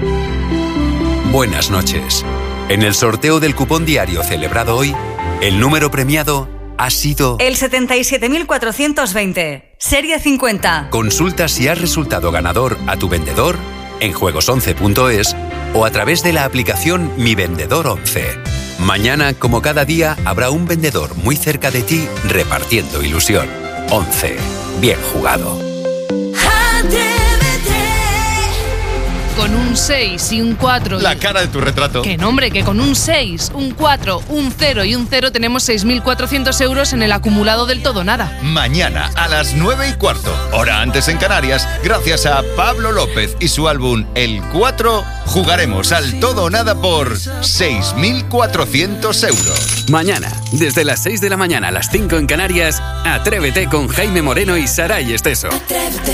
Buenas noches. En el sorteo del cupón diario celebrado hoy, el número premiado ha sido el 77.420, serie 50. Consulta si has resultado ganador a tu vendedor en juegos11.es o a través de la aplicación Mi Vendedor 11. Mañana, como cada día, habrá un vendedor muy cerca de ti repartiendo ilusión. 11. Bien jugado. Con un 6 y un 4... La cara de tu retrato. Que no, hombre, que con un 6, un 4, un 0 y un 0 tenemos 6.400 euros en el acumulado del todo nada. Mañana a las 9:15, hora antes en Canarias, gracias a Pablo López y su álbum El 4, jugaremos al todo o nada por 6.400 euros. Mañana, desde las 6 de la mañana a las 5 en Canarias, Atrévete con Jaime Moreno y Saray Esteso.